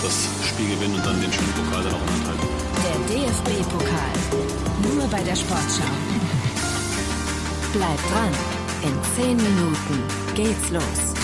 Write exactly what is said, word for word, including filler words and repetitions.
das Spiel gewinnen und dann den schönen Pokal dann auch in Hand halten. Der D F B-Pokal. Nur bei der Sportschau. Bleibt dran. In zehn Minuten geht's los.